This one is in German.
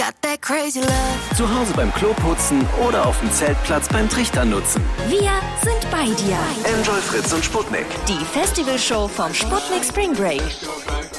Got that crazy love. Zu Hause beim Kloputzen oder auf dem Zeltplatz beim Trichtern nutzen. Wir sind bei dir. Enjoy Fritz und Sputnik. Die Festivalshow vom Sputnik Spring Break.